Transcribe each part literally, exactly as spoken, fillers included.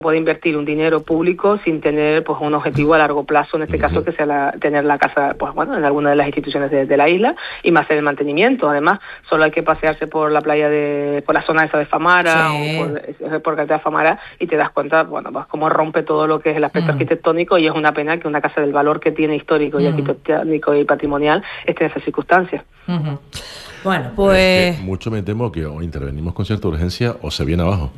puede invertir un dinero público sin tener pues un objetivo a largo plazo, en este uh-huh. caso que sea la, tener la casa pues bueno en alguna de las instituciones de, de la isla y más el mantenimiento. Además, solo hay que pasearse por la playa de, por la zona esa de Famara sí. o por, por carretera Famara y te das cuenta, bueno, pues cómo rompe todo lo que es el aspecto uh-huh. arquitectónico, y es una pena que una casa del valor que tiene histórico uh-huh. y arquitectónico y patrimonial esté en esas circunstancias. Uh-huh. Bueno, pues... Es que mucho me temo que o intervenimos con cierta urgencia o se viene abajo.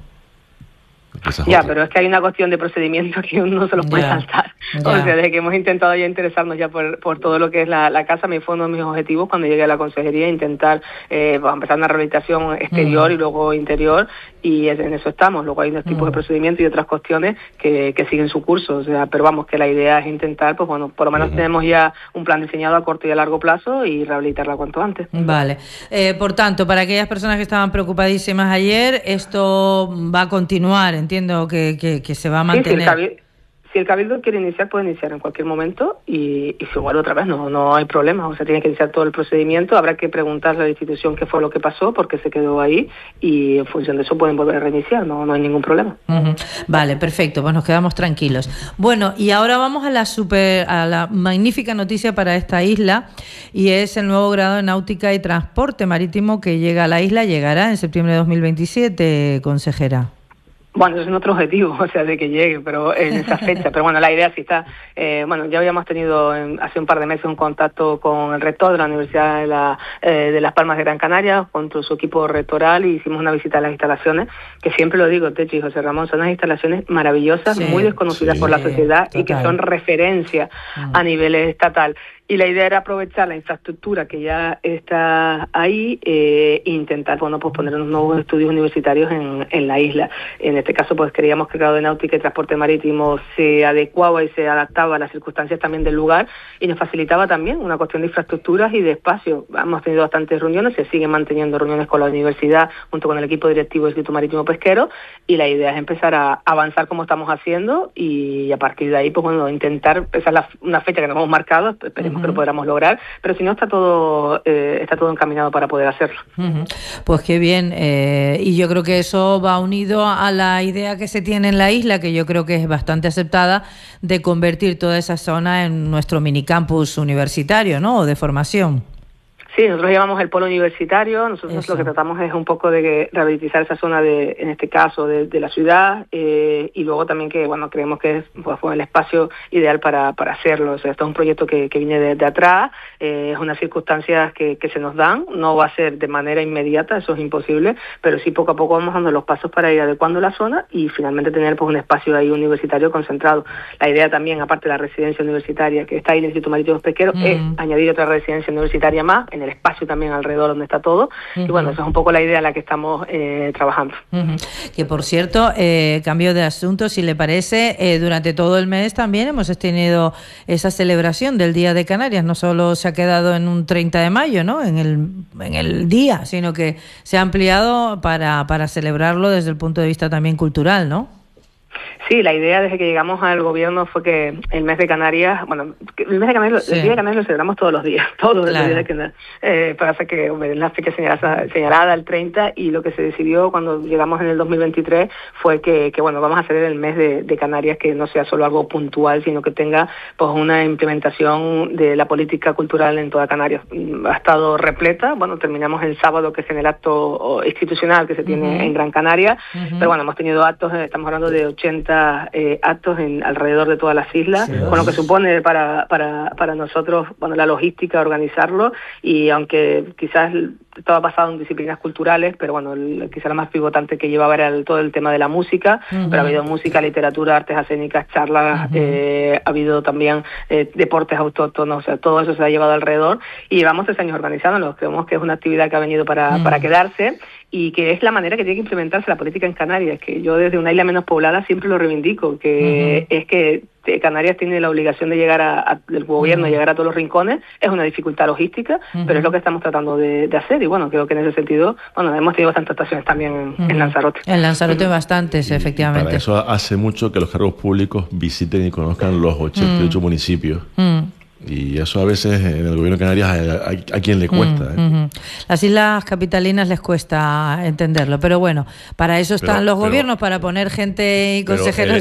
Ya, pero es que hay una cuestión de procedimiento que uno no se lo puede yeah. saltar. Yeah. O sea, desde que hemos intentado ya interesarnos ya por, por todo lo que es la, la casa, me fue uno de mis objetivos cuando llegué a la consejería, intentar eh, pues, empezar una rehabilitación exterior mm. y luego interior, y en eso estamos. Luego hay unos tipos mm. de procedimientos y otras cuestiones que, que siguen su curso. O sea, pero vamos, que la idea es intentar, pues bueno, por lo menos mm. tenemos ya un plan diseñado a corto y a largo plazo y rehabilitarla cuanto antes. Vale. Eh, por tanto, para aquellas personas que estaban preocupadísimas ayer, esto va a continuar. Entiendo que, que, que se va a mantener. Sí, sí, el cabildo, si el cabildo quiere iniciar, puede iniciar en cualquier momento y, y si igual otra vez no no hay problema. O sea, tiene que iniciar todo el procedimiento. Habrá que preguntarle a la institución qué fue lo que pasó, por qué se quedó ahí, y en función de eso pueden volver a reiniciar. No, no hay ningún problema. Uh-huh. Vale, perfecto. Pues nos quedamos tranquilos. Bueno, y ahora vamos a la super, a la magnífica noticia para esta isla, y es el nuevo grado de náutica y transporte marítimo que llega a la isla. Llegará en septiembre de dos mil veintisiete, consejera. Bueno, es nuestro objetivo, o sea, de que llegue, pero en esa fecha. Pero bueno, la idea sí está. Eh, bueno, ya habíamos tenido en, hace un par de meses un contacto con el rector de la Universidad de, la, eh, de Las Palmas de Gran Canaria, con su equipo rectoral, y hicimos una visita a las instalaciones, que siempre lo digo, Techi y José Ramón, son unas instalaciones maravillosas, sí, muy desconocidas sí, por la sociedad, total. Y que son referencia mm. a nivel estatal. Y la idea era aprovechar la infraestructura que ya está ahí e intentar, bueno, pues poner unos nuevos estudios universitarios en, en la isla. En este caso, pues queríamos que el grado de náutica y transporte marítimo se adecuaba y se adaptaba a las circunstancias también del lugar, y nos facilitaba también una cuestión de infraestructuras y de espacio. Hemos tenido bastantes reuniones, se siguen manteniendo reuniones con la universidad junto con el equipo directivo del Instituto Marítimo Pesquero, y la idea es empezar a avanzar como estamos haciendo, y a partir de ahí, pues bueno, intentar, esa es la, una fecha que nos hemos marcado, esperemos que lo podamos lograr, pero si no, está todo eh, está todo encaminado para poder hacerlo. Uh-huh. Pues qué bien, eh, y yo creo que eso va unido a la idea que se tiene en la isla, que yo creo que es bastante aceptada, de convertir toda esa zona en nuestro minicampus universitario, ¿no?, o de formación. Sí, nosotros llamamos el polo universitario. Nosotros Eso. Lo que tratamos es un poco de rehabilitar esa zona de, en este caso, de, de la ciudad, eh, y luego también que, bueno, creemos que es pues, el espacio ideal para, para hacerlo. O sea, esto es un proyecto que, que viene de, de atrás, eh, es unas circunstancias que, que se nos dan, no va a ser de manera inmediata, eso es imposible, pero sí poco a poco vamos dando los pasos para ir adecuando la zona y finalmente tener pues un espacio ahí universitario concentrado. La idea también, aparte de la residencia universitaria que está ahí en el Instituto Marítimo Pesquero, mm. es añadir otra residencia universitaria más, en el espacio también alrededor donde está todo, uh-huh. y bueno, esa es un poco la idea en la que estamos eh, trabajando. Uh-huh. Que por cierto, eh, cambio de asunto, si le parece, eh, durante todo el mes también hemos tenido esa celebración del Día de Canarias, no solo se ha quedado en un treinta de mayo, ¿no?, en el, en el día, sino que se ha ampliado para, para celebrarlo desde el punto de vista también cultural, ¿no? Sí, la idea desde que llegamos al gobierno fue que el mes de Canarias, bueno, el mes de Canarias, sí. el Día de Canarias lo celebramos todos los días, todos claro. los días de Canarias, eh, para hacer que en la fecha señalada, señalada, el treinta, y lo que se decidió cuando llegamos en el dos mil veintitrés fue que, que bueno, vamos a hacer el mes de, de Canarias, que no sea solo algo puntual, sino que tenga pues una implementación de la política cultural en toda Canarias. Ha estado repleta, bueno, terminamos el sábado, que es en el acto institucional que se tiene uh-huh. en Gran Canaria, uh-huh. pero bueno, hemos tenido actos, estamos hablando de ochenta Eh, actos en alrededor de todas las islas, sí, con lo que supone para para para nosotros, bueno, la logística, organizarlo, y aunque quizás estaba basado en disciplinas culturales, pero bueno, el, quizá la más pivotante que llevaba era el, todo el tema de la música, uh-huh. pero ha habido música, literatura, artes escénicas, charlas, uh-huh. eh, ha habido también eh, deportes autóctonos, o sea, todo eso se ha llevado alrededor, y llevamos tres años organizándolo. Creemos que es una actividad que ha venido para, uh-huh. para quedarse, y que es la manera que tiene que implementarse la política en Canarias, que yo desde una isla menos poblada siempre lo reivindico, que uh-huh. es que Canarias tiene la obligación de llegar a, a el gobierno, uh-huh. llegar a todos los rincones. Es una dificultad logística, uh-huh. pero es lo que estamos tratando de, de hacer, y bueno, creo que en ese sentido, bueno, hemos tenido bastantes actuaciones también en, uh-huh. en Lanzarote. En Lanzarote uh-huh. bastantes, efectivamente. Para eso hace mucho que los cargos públicos visiten y conozcan los ochenta y ocho uh-huh. municipios. Uh-huh. Y eso a veces en el gobierno de Canarias a, a, a quien le cuesta. Mm, ¿eh? mm. Las islas capitalinas les cuesta entenderlo, pero bueno, para eso están pero, los pero, gobiernos, para poner gente y consejeros.